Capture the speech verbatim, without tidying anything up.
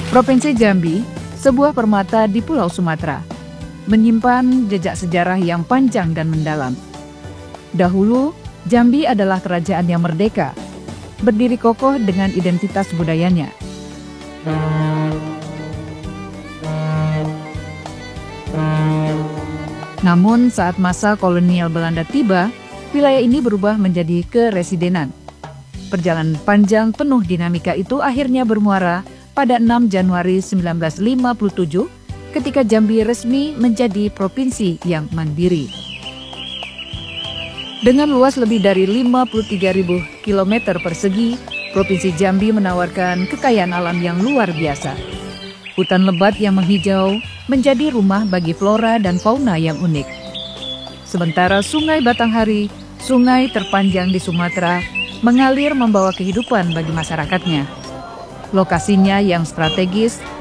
Provinsi Jambi, sebuah permata di Pulau Sumatera, menyimpan jejak sejarah yang panjang dan mendalam. Dahulu, Jambi adalah kerajaan yang merdeka, berdiri kokoh dengan identitas budayanya. Namun saat masa kolonial Belanda tiba, wilayah ini berubah menjadi keresidenan. Perjalanan panjang penuh dinamika itu akhirnya bermuara pada enam Januari seribu sembilan ratus lima puluh tujuh ketika Jambi resmi menjadi provinsi yang mandiri. Dengan luas lebih dari lima puluh tiga ribu kilometer persegi, Provinsi Jambi menawarkan kekayaan alam yang luar biasa. Hutan lebat yang menghijau menjadi rumah bagi flora dan fauna yang unik. Sementara Sungai Batanghari, sungai terpanjang di Sumatera, mengalir membawa kehidupan bagi masyarakatnya. Lokasinya yang strategis